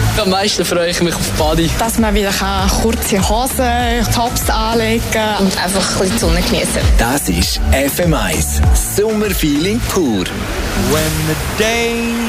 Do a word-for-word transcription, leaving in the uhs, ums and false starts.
Am meisten freue ich mich auf Body. Dass man wieder kann kurze Hosen, Tops anlegen und einfach ein bisschen die Sonne genießen. Das ist F M eins. Sommerfeeling pur. When the day